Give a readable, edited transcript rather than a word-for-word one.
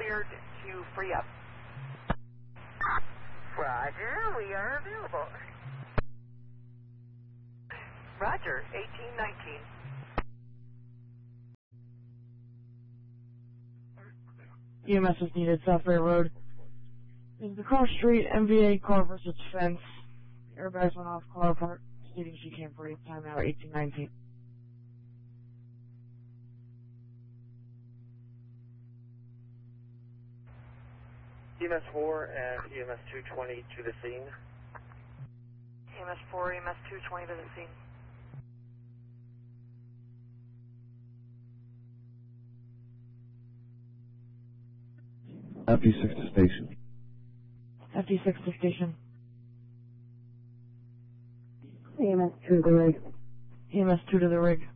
cleared to free up. Roger, we are available. Roger, 1819. EMS is needed, South Ray Road. There's the cross street, MVA car versus fence. Airbags went off, car apart, stating she came free. Time now 1819. EMS 4 and EMS 220 to the scene. EMS 4, EMS 220 to the scene. FD6 to station. FD6 to station. EMS 2 to the rig. EMS 2 to the rig.